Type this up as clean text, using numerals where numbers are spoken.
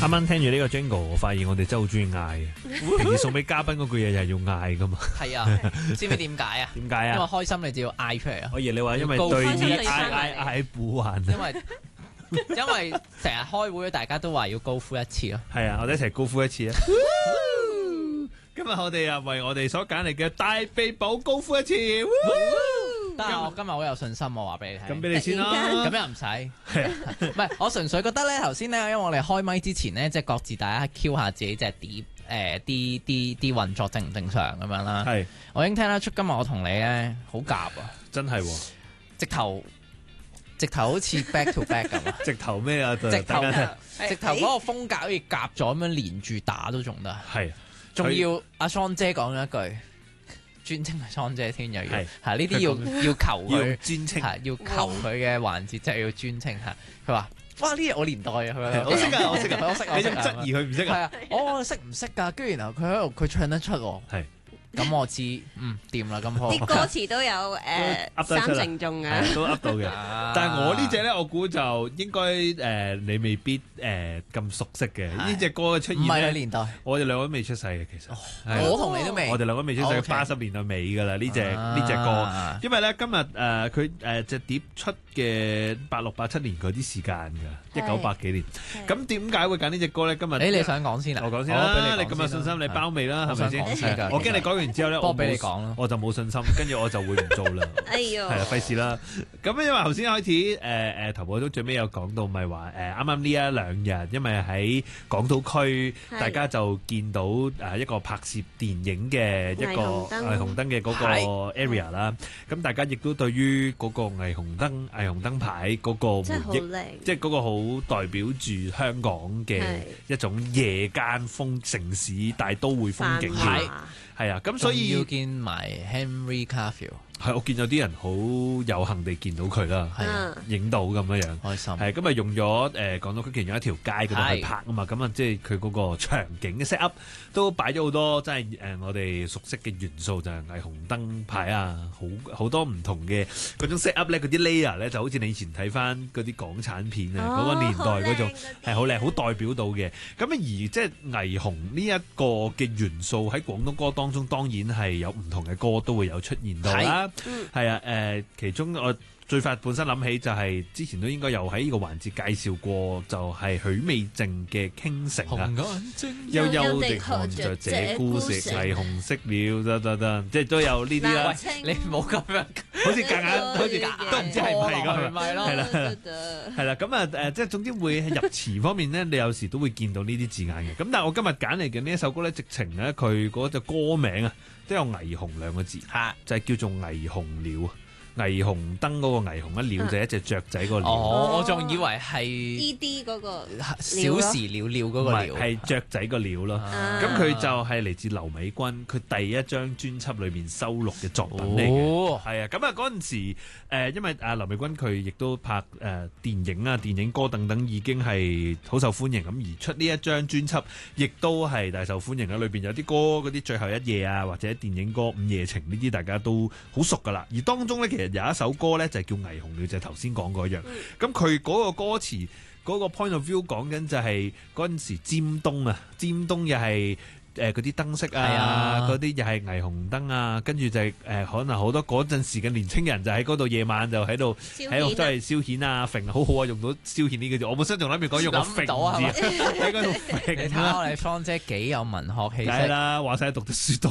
啱啱聽住呢個 Jingle，我發現我哋真係好中意嗌嘅。平時送俾嘉賓嗰句嘢又係要嗌噶嘛？ 係啊，知唔知點解啊？ 點解因為啊？ 開心你就要嗌出嚟啊！ 我以為你話因為高對啲開心你嗌不完因為成日開會，大家都話要高呼一次咯。 係啊，我哋一齊高呼一次啊！今日我哋啊為我哋所揀嚟嘅大秘寶高呼一次。 但係我今日好有信心，我話俾你聽。 咁俾你先啦。 咁又唔使， 係啊， 唔係我純粹覺得咧，頭先咧，因為我哋開麥之前咧，即係各自大家 Q 下自己隻碟，啲運作正唔正常咁樣啦。 係我已經聽得出今日我同你咧好夾啊， 真係喎， 直頭好似 back to back 咁啊！ 直頭咩啊？ 直頭等陣嗰個風格好似夾咗咁樣連住打都仲得， 係仲要阿桑姐講咗一句。專稱係桑姐添，又要係係呢啲要求要佢專稱。 係要求佢嘅環節，即係要專稱嚇。佢話：哇！呢嘢我年代啊，佢話我識啊，我識啊， 我識你仲質疑佢唔識啊？ 係啊，我識唔識㗎？跟住然後佢喺度，佢唱得出喎。 係咁我知，掂啦，咁好。 啲歌詞都有三成中嘅， 係都噏到嘅。但係我呢只咧，我估就應該你未必咁熟悉嘅。呢隻歌嘅出現唔係你咧， 年代， 我哋兩個都未出世嘅，其實係我同你都未。 我哋兩個未出世， OK 80年代尾㗎啦。呢隻歌，因為咧今日佢隻碟出嘅86、87年嗰啲時間㗎，1900幾年。咁點解會揀呢隻歌咧？今日你想講先啊？ 我講先啦，你咁有信心，你包尾啦，係咪先？我驚你講完之後咧， 不過俾你講啦， 我就冇信心，跟住我就會唔做啦。 哎呦， 係啦，費事啦。咁因為頭先開始頭部都最尾有講到，咪話啱啱呢一兩日，因為喺港島區，大家就見到一個拍攝電影嘅一個霓虹燈嘅嗰個 area 啦。咁大家亦都對於嗰個霓虹燈牌嗰個回憶，即係嗰個好代表住香港嘅一種夜間城市大都會風景嘅。係啊，咁所以要見埋 Henry Cavill。 係，我見有啲人好有幸地見到佢啦，影到咁樣樣， 開心。 係咁啊，用咗港島區其中一條街嗰度去拍啊嘛，咁啊，即係佢嗰個場景嘅 set up 都擺咗好多，即係我哋熟悉嘅元素，就係霓虹燈牌啊，好多唔同嘅嗰種 set up 咧，嗰啲 layer 咧，就好似你以前睇翻嗰啲港產片啊，嗰個年代嗰種係好靚，好代表到嘅。咁而即係霓虹呢一個嘅元素喺廣東歌當中，當然係有唔同嘅歌都會有出現到啦。係啊，其中我最快本身諗起就係之前都應該有喺呢個環節介紹過，就係許美靜嘅傾城啊，悠悠地看着這故事，霓虹色了，得，即係都有呢啲啦。 你唔好咁樣， 好似夾硬，好似都唔知係唔係咁， 係咯， 係啦，咁啊即係總之會喺入詞方面咧，你有時都會見到呢啲字眼嘅。咁但係我今日揀嚟嘅呢一首歌咧，直情咧佢嗰隻歌名啊，都有霓虹兩個字，就係叫做霓虹鳥。霓虹燈嗰個霓虹一鳥就係一隻雀仔個鳥。 我仲以為係 ED 嗰個小時鳥鳥嗰個鳥， 係雀仔個鳥咯。咁佢就係嚟自劉美君，佢第一張專輯裏面收錄嘅作品嚟嘅。係啊，咁啊嗰陣時因為劉美君佢亦都拍電影啊、電影歌等等，已經係好受歡迎。咁而出呢一張專輯，亦都係大受歡迎啦。裏邊有啲歌嗰啲最後一夜啊，或者電影歌《午夜情》呢啲，大家都好熟噶啦。而當中咧，其實有一首歌咧就係叫霓虹鳥，就係頭先講嗰樣。咁佢嗰個歌詞嗰個 point of view 講緊就係嗰陣時尖東啊，尖東又係嗰啲燈飾啊，嗰啲又係霓虹燈啊，跟住就係可能好多嗰陣時嘅年青人就喺嗰度夜晚就喺度都係消遣啊，揈好好啊，用到消遣呢個字。我本身仲諗住講用個揈字喺嗰度揈。 你睇下我哋芳姐幾有文學氣息。 係啦，話晒讀得書多